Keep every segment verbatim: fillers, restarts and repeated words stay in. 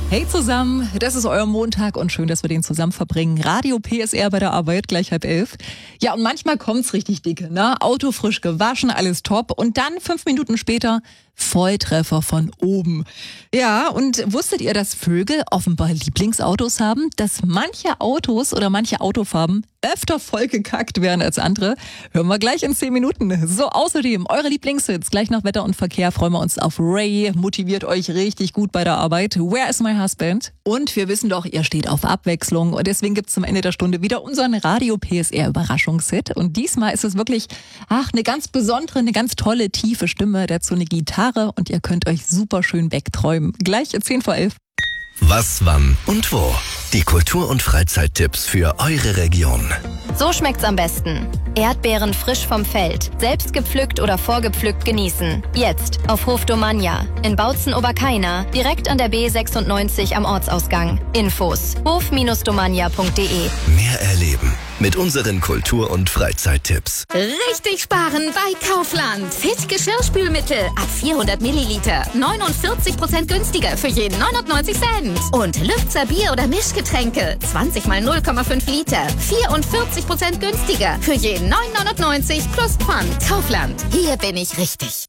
Hey zusammen, das ist euer Montag und schön, dass wir den zusammen verbringen. Radio P S R bei der Arbeit, gleich halb elf. Ja, und manchmal kommt's richtig dicke, ne? Auto frisch gewaschen, alles top. Und dann fünf Minuten später Volltreffer von oben. Ja, und wusstet ihr, dass Vögel offenbar Lieblingsautos haben? Dass manche Autos oder manche Autofarben öfter vollgekackt werden als andere? Hören wir gleich in zehn Minuten. So, außerdem eure Lieblingshits. Gleich nach Wetter und Verkehr freuen wir uns auf Ray. Motiviert euch richtig gut bei der Arbeit. Where is my husband? Und wir wissen doch, ihr steht auf Abwechslung. Und deswegen gibt's zum Ende der Stunde wieder unseren Radio P S R Überraschungshit. Und diesmal ist es wirklich, ach, eine ganz besondere, eine ganz tolle, tiefe Stimme. Dazu eine Gitarre. Und ihr könnt euch super schön wegträumen. Gleich zehn vor elf. Was, wann und wo? Die Kultur- und Freizeittipps für eure Region. So schmeckt's am besten. Erdbeeren frisch vom Feld, selbst gepflückt oder vorgepflückt genießen. Jetzt auf Hof Domania in Bautzen-Oberkaina, direkt an der B sechsundneunzig am Ortsausgang. Infos hof Bindestrich domania punkt de. Mehr erleben mit unseren Kultur- und Freizeittipps. Richtig sparen bei Kaufland. Fit Geschirrspülmittel ab vierhundert Milliliter. neunundvierzig Prozent günstiger für jeden neunundneunzig Cent. Und Lübzer Bier- oder Mischgetränke. zwanzig mal null Komma fünf Liter. vierundvierzig Prozent günstiger für jeden neun neunundneunzig plus Pfand. Kaufland. Hier bin ich richtig.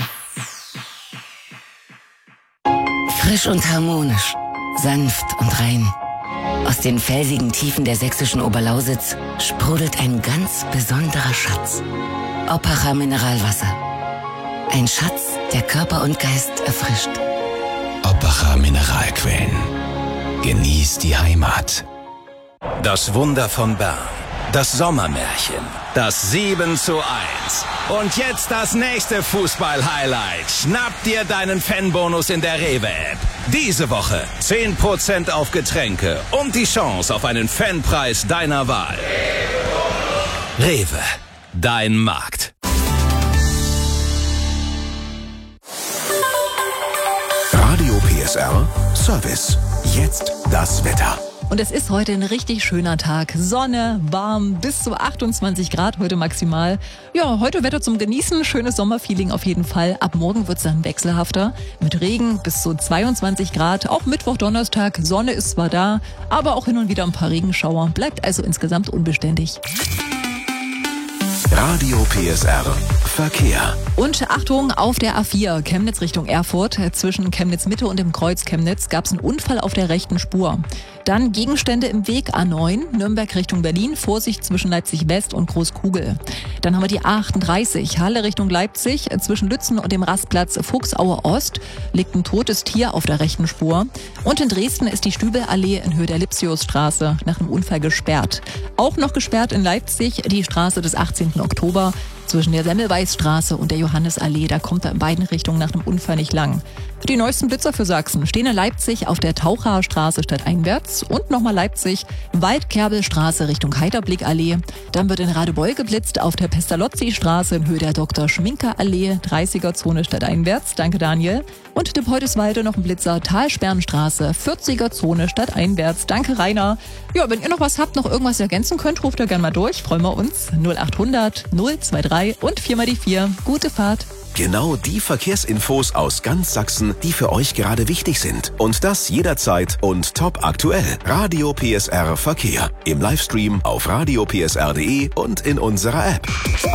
Frisch und harmonisch. Sanft und rein. Aus den felsigen Tiefen der sächsischen Oberlausitz sprudelt ein ganz besonderer Schatz. Oppacher Mineralwasser. Ein Schatz, der Körper und Geist erfrischt. Oppacher Mineralquellen. Genießt die Heimat. Das Wunder von Bern. Das Sommermärchen. Das sieben zu eins. Und jetzt das nächste Fußball-Highlight. Schnapp dir deinen Fanbonus in der Rewe-App. Diese Woche zehn Prozent auf Getränke und die Chance auf einen Fanpreis deiner Wahl. Rewe, dein Markt. Radio P S R Service. Jetzt das Wetter. Und es ist heute ein richtig schöner Tag. Sonne, warm, bis zu achtundzwanzig Grad heute maximal. Ja, heute Wetter zum Genießen, schönes Sommerfeeling auf jeden Fall. Ab morgen wird's dann wechselhafter. Mit Regen bis zu zweiundzwanzig Grad. Auch Mittwoch, Donnerstag, Sonne ist zwar da, aber auch hin und wieder ein paar Regenschauer. Bleibt also insgesamt unbeständig. Radio P S R Verkehr. Und Achtung, auf der A vier, Chemnitz Richtung Erfurt. Zwischen Chemnitz Mitte und dem Kreuz Chemnitz gab es einen Unfall auf der rechten Spur. Dann Gegenstände im Weg A neun, Nürnberg Richtung Berlin, Vorsicht zwischen Leipzig West und Großkugel. Dann haben wir die A achtunddreißig, Halle Richtung Leipzig, zwischen Lützen und dem Rastplatz Fuchsaue Ost liegt ein totes Tier auf der rechten Spur. Und in Dresden ist die Stübelallee in Höhe der Lipsiusstraße nach einem Unfall gesperrt. Auch noch gesperrt in Leipzig die Straße des achtzehnten Oktober zwischen der Semmelweisstraße und der Johannesallee. Da kommt er in beiden Richtungen nach einem Unfall nicht lang. Die neuesten Blitzer für Sachsen stehen in Leipzig auf der Tauchaer Straße stadteinwärts und nochmal Leipzig, Waldkerbelstraße Richtung Heiterblickallee. Dann wird in Radebeul geblitzt auf der Pestalozzi-Straße in Höhe der Doktor Schminker Allee, dreißiger-Zone stadteinwärts. Danke, Daniel. Und Depoldeswalde noch ein Blitzer, Talsperrenstraße, vierziger-Zone stadteinwärts. Danke, Rainer. Ja, wenn ihr noch was habt, noch irgendwas ergänzen könnt, ruft ihr gerne mal durch. Freuen wir uns. null achthundert null drei und vier mal die vier. Gute Fahrt. Genau die Verkehrsinfos aus ganz Sachsen, die für euch gerade wichtig sind. Und das jederzeit und top aktuell. Radio P S R Verkehr. Im Livestream auf radio p s r punkt de und in unserer App.